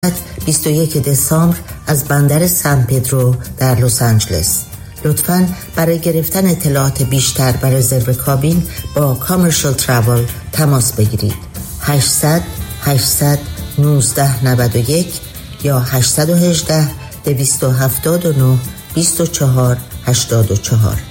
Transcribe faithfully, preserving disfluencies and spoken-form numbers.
بیست و یک دسامبر از بندر سن پدرو در لس آنجلس. لطفاً برای گرفتن اطلاعات بیشتر و رزرو کابین با کامرشال تراول تماس بگیرید. هشتصد هشتصد نوزده نود و یک یا هشت یک هشت دویست هفتاد و نه بیست و چهار هشتاد و چهار.